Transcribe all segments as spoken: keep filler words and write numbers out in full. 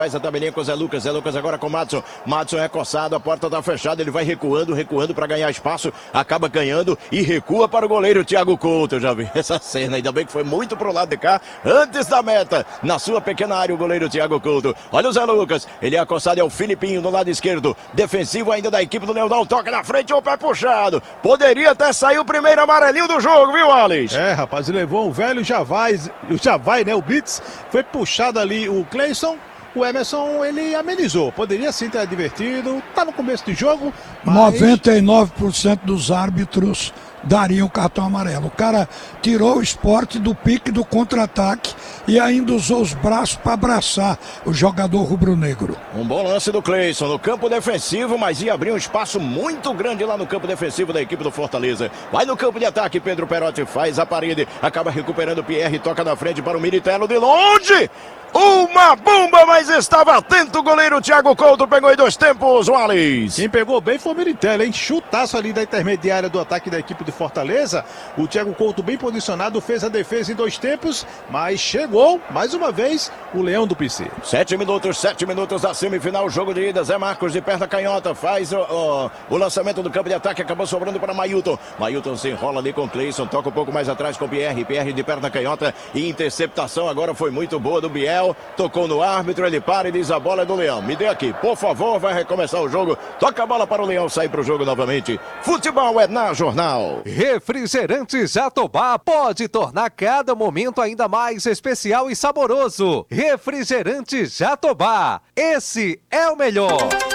Faz a tabelinha com o Zé Lucas, Zé Lucas agora com o Madson, Madson é coçado, a porta tá fechada, ele vai recuando, recuando para ganhar espaço, acaba ganhando e recua para o goleiro Thiago Couto. Eu já vi essa cena, ainda bem que foi muito pro lado de cá, antes da meta, na sua pequena área o goleiro Thiago Couto. Olha o Zé Lucas, ele é acossado, é o Filipinho no lado esquerdo, defensivo ainda da equipe do Leão, toca na frente, o pé puxado, poderia até sair o primeiro amarelinho do jogo, viu, Alex? É, rapaz, levou o velho já vai, já vai, né, o Blitz, foi puxado ali o Cleison. O Emerson, ele amenizou, poderia sim ter advertido, tá no começo do jogo, mas... noventa e nove por cento dos árbitros dariam o cartão amarelo. O cara tirou o esporte do pique do contra-ataque e ainda usou os braços para abraçar o jogador rubro-negro. Um bom lance do Cleison no campo defensivo, mas ia abrir um espaço muito grande lá no campo defensivo da equipe do Fortaleza. Vai no campo de ataque, Pedro Perotti faz a parede, acaba recuperando o Pierre, toca na frente para o Militello de longe. Uma bomba, mas estava atento o goleiro Thiago Couto, pegou em dois tempos, o Alex. Quem pegou bem foi o Militello, hein? Chutaço ali da intermediária do ataque da equipe do Fortaleza. O Thiago Couto bem posicionado, fez a defesa em dois tempos, mas chegou, mais uma vez, o Leão do P C. Sete minutos, sete minutos da semifinal, jogo de ida. Zé Marcos de perna canhota, faz o, o, o lançamento do campo de ataque, acabou sobrando para Mailton. Mailton se enrola ali com o Cleison, toca um pouco mais atrás com o Pierre, Pierre de perna canhota, e interceptação agora foi muito boa do Biel. Tocou no árbitro, ele para e diz: a bola é do Leão. Me dê aqui, por favor, vai recomeçar o jogo. Toca a bola para o Leão sair para o jogo novamente. Futebol é na Jornal. Refrigerante Jatobá pode tornar cada momento ainda mais especial e saboroso. Refrigerante Jatobá, esse é o melhor.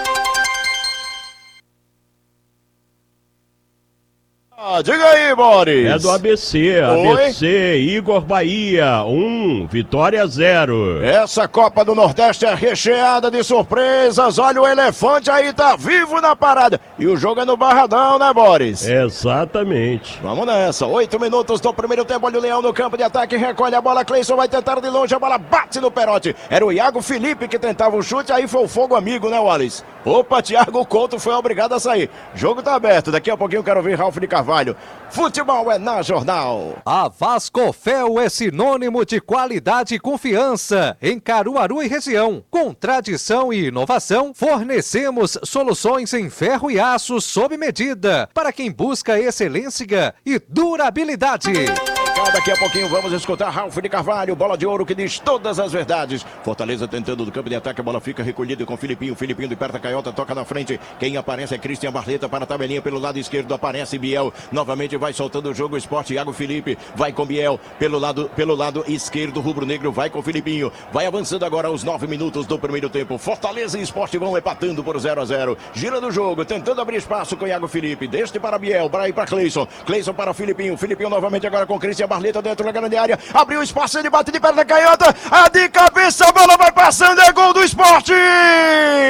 Ah, diga aí, Boris. É do A B C, A B C, Igor Bahia, um, Vitória zero. Essa Copa do Nordeste é recheada de surpresas, olha o elefante aí, tá vivo na parada. E o jogo é no Barradão, né, Boris? Exatamente. Vamos nessa, oito minutos do primeiro tempo, olha o Leão no campo de ataque, recolhe a bola, Cleison vai tentar de longe, a bola bate no Perotti. Era o Iago Felipe que tentava o chute, aí foi o fogo amigo, né, Wallace? Opa, Thiago Couto foi obrigado a sair. Jogo tá aberto, daqui a pouquinho eu quero ver Ralf de Carvalho. Futebol é na Jornal. A Vascofel é sinônimo de qualidade e confiança em Caruaru e região. Com tradição e inovação, fornecemos soluções em ferro e aço sob medida para quem busca excelência e durabilidade. Daqui a pouquinho vamos escutar Ralf de Carvalho, bola de ouro que diz todas as verdades. Fortaleza tentando do campo de ataque, a bola fica recolhida com o Filipinho, Filipinho de perna canhota, toca na frente. Quem aparece é Cristian Barleta para a tabelinha pelo lado esquerdo, aparece Biel. Novamente vai soltando o jogo, o Sport, Iago Felipe, vai com Biel, pelo lado, pelo lado esquerdo, rubro-negro, vai com o Filipinho. Vai avançando agora aos nove minutos do primeiro tempo. Fortaleza e Sport vão empatando por zero a zero. Gira do jogo, tentando abrir espaço com Iago Felipe, deste para Biel, para ir para Cleison. Cleison para o Filipinho, Filipinho novamente agora com Cristian Barleta dentro da grande área, abriu espaço, ele bate de perna canhota, a de cabeça, a bola vai passando, é gol do Sport!